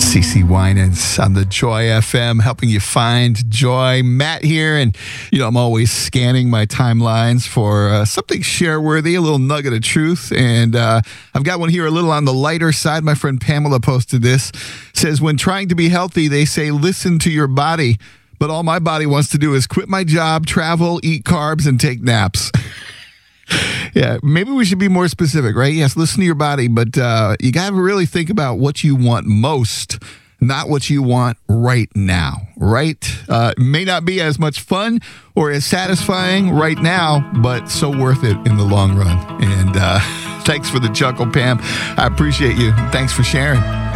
CeCe Winans on the Joy FM, helping you find joy. Matt here, and I'm always scanning my timelines for something share-worthy, a little nugget of truth, and I've got one here a little on the lighter side. My friend Pamela posted this. Says, when trying to be healthy, they say listen to your body, but all my body wants to do is quit my job, travel, eat carbs, and take naps. Yeah, maybe we should be more specific, right? Yes, listen to your body, but you got to really think about what you want most, not what you want right now, right? It may not be as much fun or as satisfying right now, but so worth it in the long run. And thanks for the chuckle, Pam. I appreciate you. Thanks for sharing.